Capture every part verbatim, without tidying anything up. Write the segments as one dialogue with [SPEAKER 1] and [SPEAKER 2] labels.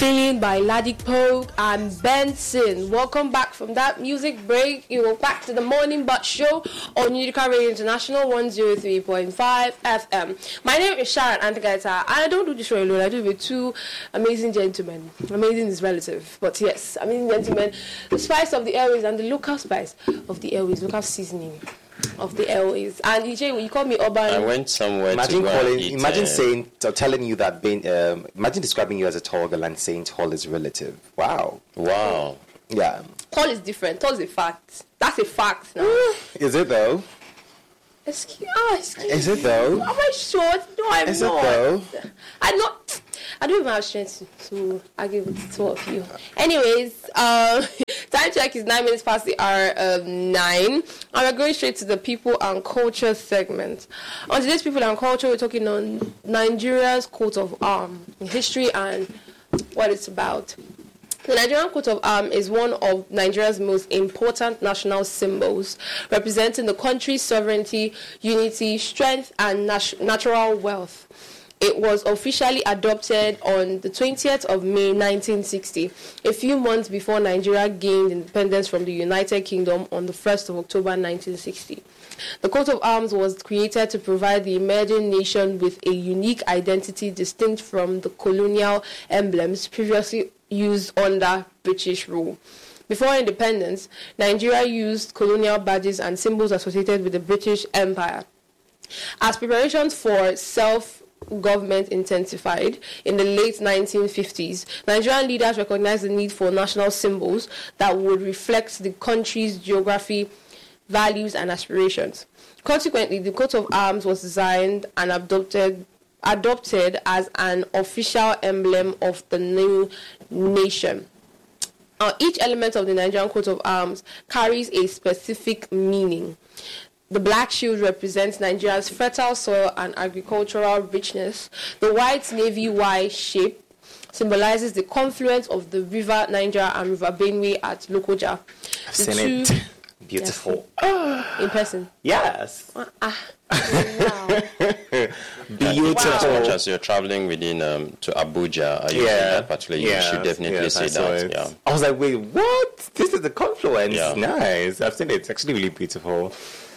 [SPEAKER 1] Feeling by Ladik Pogue and Benson. Welcome back from that music break. You know, back to the Morning But Show on Utica Radio International one oh three point five F M. My name is Sharon Antigaita, and I don't do the show alone. I do it with two amazing gentlemen. Amazing is relative, but yes, amazing gentlemen. The spice of the airways and the local spice of the airways, local seasoning of the airways. And E J, when you call me Urban,
[SPEAKER 2] I went somewhere
[SPEAKER 3] imagine
[SPEAKER 2] to
[SPEAKER 3] calling,
[SPEAKER 2] eat,
[SPEAKER 3] imagine
[SPEAKER 2] uh,
[SPEAKER 3] saying, or telling you that being, um, imagine describing you as a tall girl and saying tall is relative. Wow.
[SPEAKER 2] Wow.
[SPEAKER 3] Yeah.
[SPEAKER 1] tall is different. Tall is a fact. That's a fact now.
[SPEAKER 3] Is it though?
[SPEAKER 1] Excuse, oh, excuse
[SPEAKER 3] Is it though?
[SPEAKER 1] Am I short? No, I'm
[SPEAKER 3] Is
[SPEAKER 1] not.
[SPEAKER 3] it though?
[SPEAKER 1] I'm not. I don't even have strength to, to argue with the two of you. Anyways, um, time check is nine minutes past the hour of nine. And we're going straight to the people and culture segment. On today's people and culture, we're talking on Nigeria's coat of arms, history and what it's about. The Nigerian coat of arms is one of Nigeria's most important national symbols, representing the country's sovereignty, unity, strength, and nat- natural wealth. It was officially adopted on the twentieth of May nineteen sixty, a few months before Nigeria gained independence from the United Kingdom on the first of October nineteen sixty. The coat of arms was created to provide the emerging nation with a unique identity distinct from the colonial emblems previously used under British rule. Before independence, Nigeria used colonial badges and symbols associated with the British Empire. As preparations for self-government intensified in the late nineteen fifties, Nigerian leaders recognized the need for national symbols that would reflect the country's geography, values, and aspirations. Consequently, the coat of arms was designed and adopted adopted as an official emblem of the new nation. Uh, each element of the Nigerian coat of arms carries a specific meaning. The black shield represents Nigeria's fertile soil and agricultural richness. The white navy Y shape symbolizes the confluence of the river Niger and river Benue at Lokoja.
[SPEAKER 3] I've
[SPEAKER 1] The
[SPEAKER 3] seen
[SPEAKER 1] two-
[SPEAKER 3] it. Beautiful.
[SPEAKER 1] In person.
[SPEAKER 3] Yes.
[SPEAKER 1] Ah, wow.
[SPEAKER 3] Beautiful.
[SPEAKER 2] As much as you're traveling within um, to Abuja, are you
[SPEAKER 3] Yeah.
[SPEAKER 2] in that particular, you
[SPEAKER 3] Yeah.
[SPEAKER 2] should definitely
[SPEAKER 3] Yes,
[SPEAKER 2] say
[SPEAKER 3] I saw
[SPEAKER 2] that.
[SPEAKER 3] it.
[SPEAKER 2] Yeah.
[SPEAKER 3] I was like, wait, what? This is the confluence.
[SPEAKER 2] Yeah.
[SPEAKER 3] Nice. I've seen it. It's actually really beautiful.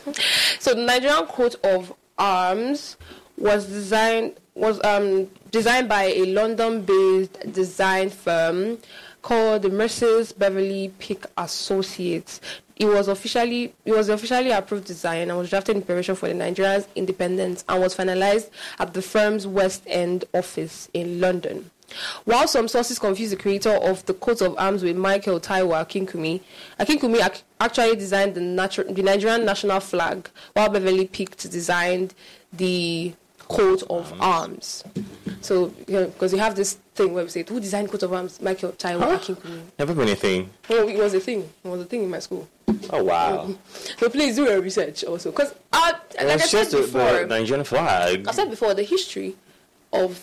[SPEAKER 1] So the Nigerian coat of arms was designed was um designed by a London-based design firm called the Mercer's Beverly Pick Associates. It was officially it was officially approved design and was drafted in preparation for the Nigeria's independence and was finalized at the firm's West End office in London. While some sources confuse the creator of the coat of arms with Michael Taiwo Akinkumi, Akinkumi ac- actually designed the, natu- the Nigerian national flag, while Beverly Pick designed the coat of arms. So, because you, know, you have this thing where we say, who designed coat of arms? Michael Taiwo
[SPEAKER 3] Huh?
[SPEAKER 1] Akinkumi.
[SPEAKER 3] Never been anything.
[SPEAKER 1] No, it was a thing. It was a thing in my school.
[SPEAKER 3] Oh, wow.
[SPEAKER 1] So please do your research also. Because, uh,
[SPEAKER 3] It
[SPEAKER 1] like I
[SPEAKER 3] was
[SPEAKER 1] said
[SPEAKER 3] just the,
[SPEAKER 1] before,
[SPEAKER 3] the Nigerian flag.
[SPEAKER 1] I said before, the history of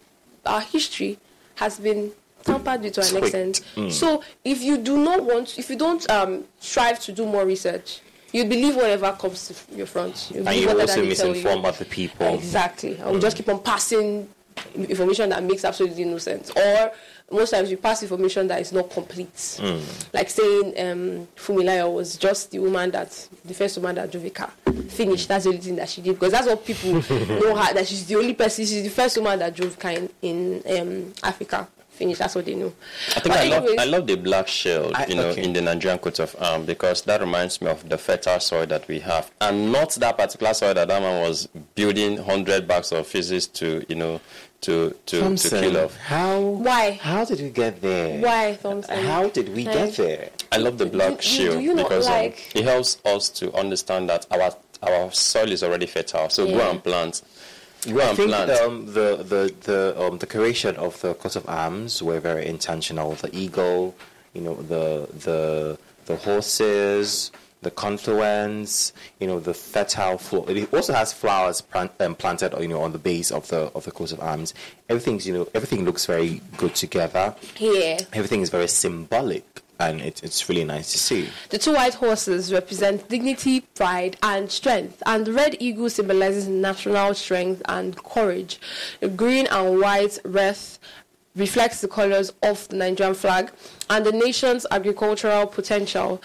[SPEAKER 1] our history has been tampered with to an
[SPEAKER 3] Tweaked.
[SPEAKER 1] extent.
[SPEAKER 3] Mm.
[SPEAKER 1] So if you do not want, if you don't um, strive to do more research, you believe whatever comes to your front. You
[SPEAKER 3] And
[SPEAKER 1] believe
[SPEAKER 3] you
[SPEAKER 1] whatever
[SPEAKER 3] also
[SPEAKER 1] they tell you.
[SPEAKER 3] misinform other people.
[SPEAKER 1] Exactly. I will just keep on passing information that makes absolutely no sense. Or most times you pass information that is not complete.
[SPEAKER 3] Mm.
[SPEAKER 1] Like saying um, Fumilayo was just the woman that, the first woman that drove a car. Finished. That's the only thing that she did. Because that's what people know her, that she's the only person, she's the first woman that drove car in, in um, Africa. Finish. That's what they know.
[SPEAKER 2] I think
[SPEAKER 1] But
[SPEAKER 2] I love,
[SPEAKER 1] anyways,
[SPEAKER 2] I love the black shield,
[SPEAKER 3] I-
[SPEAKER 2] you know,
[SPEAKER 3] okay.
[SPEAKER 2] in the Nigerian coat of arms, because that reminds me of the fertile soil that we have, and not that particular soil that that man was building hundred bags of physics to, you know, to to, to
[SPEAKER 3] Thompson,
[SPEAKER 2] kill off.
[SPEAKER 3] how?
[SPEAKER 1] Why?
[SPEAKER 3] How did we get there?
[SPEAKER 1] Why, Thompson?
[SPEAKER 3] How did we
[SPEAKER 1] Like-
[SPEAKER 3] get there?
[SPEAKER 2] I love the black
[SPEAKER 1] Do- do-
[SPEAKER 2] shield
[SPEAKER 1] do you not
[SPEAKER 2] because um,
[SPEAKER 1] like-
[SPEAKER 2] it helps us to understand that our our soil is already fertile. So go
[SPEAKER 1] Yeah.
[SPEAKER 2] and plant. Go
[SPEAKER 3] I
[SPEAKER 2] and
[SPEAKER 3] think
[SPEAKER 2] plant.
[SPEAKER 3] um, the the the um, the creation of the coat of arms were very intentional. The eagle, you know, the the the horses, the confluence, you know, the fertile floor. It also has flowers plant, um, planted, you know, on the base of the of the coat of arms. Everything's, you know, everything looks very good together.
[SPEAKER 1] Yeah.
[SPEAKER 3] Everything is very symbolic, and it, it's really nice to see.
[SPEAKER 1] The two white horses represent dignity, pride, and strength, and the red eagle symbolizes national strength and courage. The green and white wreath reflects the colors of the Nigerian flag and the nation's agricultural potential.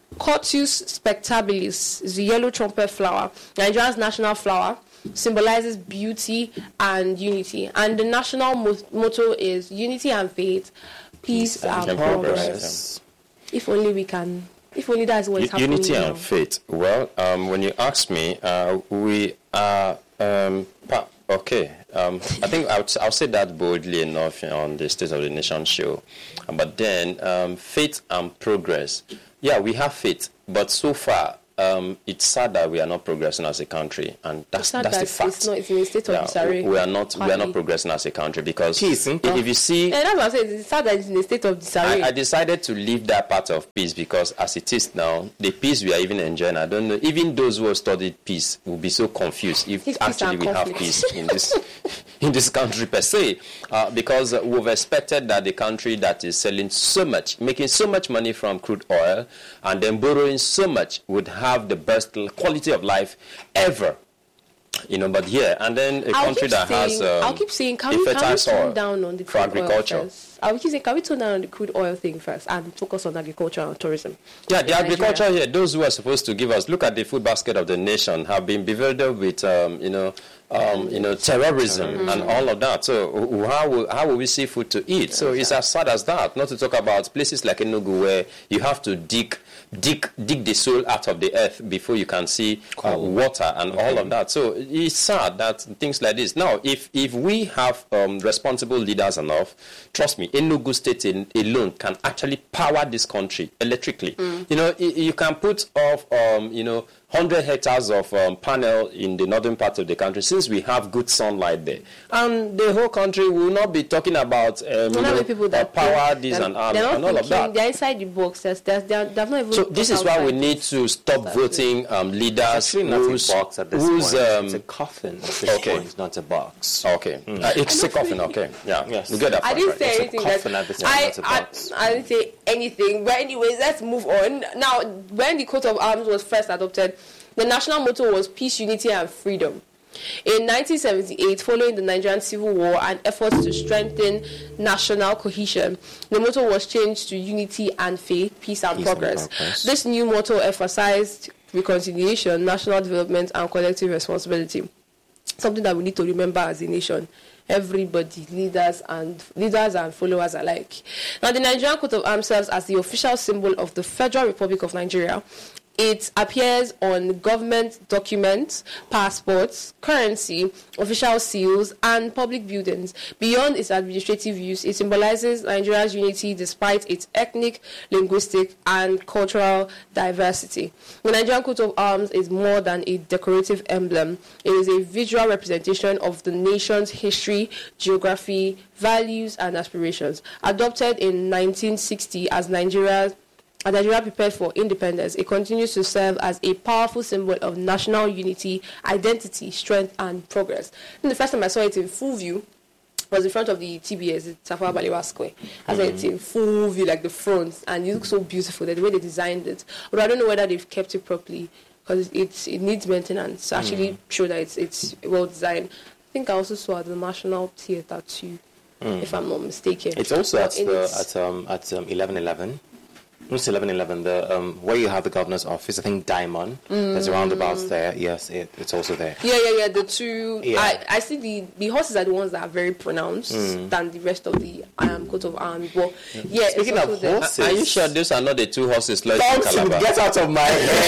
[SPEAKER 1] Cotius spectabilis is the yellow trumpet flower, Nigeria's national flower, symbolizes beauty and unity. And the national mo- motto is unity and faith, peace, peace and, and progress. progress. If only we can, if only that's what is happening
[SPEAKER 2] Unity
[SPEAKER 1] now.
[SPEAKER 2] and faith. Well, um, when you ask me, uh, we are, um, pa- okay, um, I think I'll, I'll say that boldly enough on the State of the Nation show. But then, um, faith and progress. Yeah, we have faith, but so far, um, it's sad that we are not progressing as a country, and that's that's
[SPEAKER 1] that
[SPEAKER 2] the fact.
[SPEAKER 1] It's not. It's in a state of
[SPEAKER 2] yeah,
[SPEAKER 1] disarray.
[SPEAKER 2] We are not. We are not progressing as a country because
[SPEAKER 3] peace,
[SPEAKER 2] if, if you see,
[SPEAKER 1] and that's what I'm saying. It's sad that it's in a state of disarray.
[SPEAKER 2] I, I decided to leave that part of peace because, as it is now, the peace we are even enjoying, I don't know. Even those who have studied peace will be so confused if
[SPEAKER 1] It's
[SPEAKER 2] actually we have peace in this in this country per se, uh, because uh, we've expected that the country that is selling so much, making so much money from crude oil, and then borrowing so much would have the best quality of life ever, you know. But yeah, and then a
[SPEAKER 1] I'll
[SPEAKER 2] country that
[SPEAKER 1] saying,
[SPEAKER 2] has um,
[SPEAKER 1] I'll keep saying, can
[SPEAKER 2] a
[SPEAKER 1] we, can
[SPEAKER 2] fertile
[SPEAKER 1] we
[SPEAKER 2] soil
[SPEAKER 1] tone down on the
[SPEAKER 2] for
[SPEAKER 1] crude
[SPEAKER 2] agriculture.
[SPEAKER 1] oil first? I'll keep saying, can we tone down on the crude oil thing first and focus on agriculture and tourism?
[SPEAKER 2] Yeah, the
[SPEAKER 1] in
[SPEAKER 2] agriculture
[SPEAKER 1] Nigeria.
[SPEAKER 2] here, those who are supposed to give us, look at the food basket of the nation, have been bewildered with, um, you know, um, you know, terrorism mm-hmm. and all of that. So how will, how will we see food to eat? So it's as sad as that. Not to talk about places like Enugu where you have to dig dig dig the soul out of the earth before you can see uh, water and okay. all of that. So it's sad that things like this. Now, if if we have um, responsible leaders enough, trust me, Enugu State in, alone can actually power this country electrically. Mm. You know, you, you can put off, um, you know, one hundred hectares of um, panel in the northern part of the country, since we have good sunlight there. And the whole country will not be talking about um, you know,
[SPEAKER 1] people that
[SPEAKER 2] power, this and, um, and all of that.
[SPEAKER 1] They're inside the box. They're, they're, they're not even
[SPEAKER 2] so this is why we need to stop
[SPEAKER 1] That's
[SPEAKER 2] voting um, leaders
[SPEAKER 3] whose box at this
[SPEAKER 2] who's,
[SPEAKER 3] point.
[SPEAKER 2] Um,
[SPEAKER 3] it's a coffin at this
[SPEAKER 2] okay.
[SPEAKER 3] point. It's not a box.
[SPEAKER 2] Okay. Mm. Uh, it's a coffin, okay. Yeah.
[SPEAKER 3] Yes.
[SPEAKER 2] You get that
[SPEAKER 1] I didn't
[SPEAKER 2] right.
[SPEAKER 1] say
[SPEAKER 3] It's
[SPEAKER 1] anything.
[SPEAKER 3] a coffin at this point,
[SPEAKER 1] I,
[SPEAKER 3] not a
[SPEAKER 1] I,
[SPEAKER 3] box.
[SPEAKER 1] I didn't say anything. But anyways, let's move on. Now, when the coat of arms was first adopted, the national motto was peace, unity, and freedom. In nineteen seventy-eight, following the Nigerian Civil War and efforts to strengthen national cohesion, the motto was changed to unity and faith, peace and,
[SPEAKER 3] peace
[SPEAKER 1] progress.
[SPEAKER 3] and progress.
[SPEAKER 1] This new motto emphasized reconciliation, national development, and collective responsibility. Something that we need to remember as a nation. Everybody, leaders and leaders and followers alike. Now, the Nigerian coat of arms serves as the official symbol of the Federal Republic of Nigeria. It appears on government documents, passports, currency, official seals, and public buildings. Beyond its administrative use, it symbolizes Nigeria's unity despite its ethnic, linguistic, and cultural diversity. The Nigerian coat of arms is more than a decorative emblem. It is a visual representation of the nation's history, geography, values, and aspirations. Adopted in nineteen sixty as Nigeria's As Nigeria prepared for independence, it continues to serve as a powerful symbol of national unity, identity, strength, and progress. And the first time I saw it in full view was in front of the T B S, the Tafawa Balewa Square. I saw it in full view, like the front, and it looks so beautiful, the way they designed it. But I don't know whether they've kept it properly, because it, it needs maintenance to actually mm. show that it's, it's well designed. I think I also saw at the National Theatre too, mm. if I'm not mistaken.
[SPEAKER 3] It's also at, the,
[SPEAKER 1] its,
[SPEAKER 3] at, um, at um, eleven eleven. It's eleven eleven, the um, where you have the governor's office. I think Diamond. Mm. There's a roundabout there. Yes, it, it's also there.
[SPEAKER 1] Yeah, yeah, yeah. The two.
[SPEAKER 3] Yeah.
[SPEAKER 1] I, I see the, the horses are the ones that are very pronounced mm. than the rest of the um, coat of arms. But yeah, yeah
[SPEAKER 3] speaking
[SPEAKER 1] it's
[SPEAKER 3] of
[SPEAKER 1] there.
[SPEAKER 3] horses,
[SPEAKER 2] are you sure those are not the two horses? Like
[SPEAKER 3] get out of my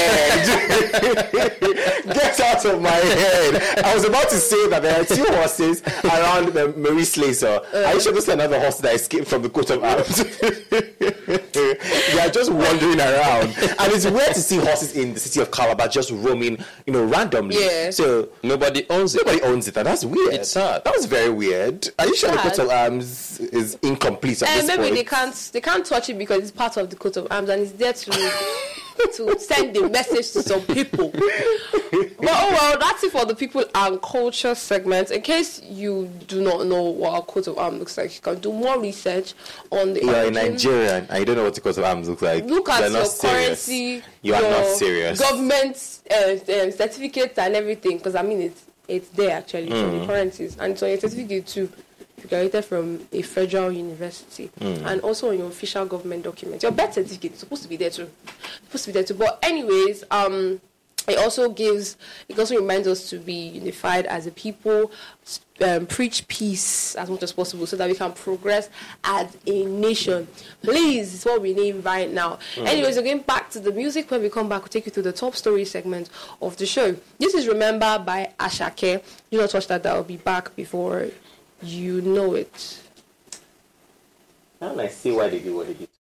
[SPEAKER 3] head! Get out of my head! I was about to say that there are two horses around the Marie Slaser. Uh, are you sure those are not the horses that escaped from the coat of arms? They are just wandering around, and it's weird to see horses in the city of Calabar just roaming, you know, randomly.
[SPEAKER 1] Yeah.
[SPEAKER 3] So
[SPEAKER 2] nobody owns it.
[SPEAKER 3] Nobody owns it, and that's weird.
[SPEAKER 2] It's sad.
[SPEAKER 3] That was very weird. Are you sure
[SPEAKER 1] Sad.
[SPEAKER 3] the coat of arms is incomplete at
[SPEAKER 1] And
[SPEAKER 3] this
[SPEAKER 1] maybe
[SPEAKER 3] point?
[SPEAKER 1] they can't they can't touch it because it's part of the coat of arms and it's there to to send the message to some people. But oh well, that's it for the people and culture segment. In case you do not know what our coat of arms looks like, you can do more research on the.
[SPEAKER 3] You are a
[SPEAKER 1] origin.
[SPEAKER 3] Nigerian and you don't know what the coat of arms looks like.
[SPEAKER 1] Look at
[SPEAKER 3] You're
[SPEAKER 1] your
[SPEAKER 3] not serious.
[SPEAKER 1] currency,
[SPEAKER 3] You are
[SPEAKER 1] your
[SPEAKER 3] not serious.
[SPEAKER 1] government uh, um, certificates and everything. Because I mean, it's it's there actually for the currencies and so your certificate too. if you graduated from a federal university, mm. and also on your official government document. Your birth certificate is supposed to be there too. Supposed to be there too. But anyways, um, it also gives, it also reminds us to be unified as a people, um, preach peace as much as possible so that we can progress as a nation. Please, it's what we need right now. Mm. Anyways, we're going back to the music. When we come back, we'll take you through the top story segment of the show. This is Remember by Ashake. Do not touch that. That will be back before you know it.
[SPEAKER 3] Now I see why they do what they did.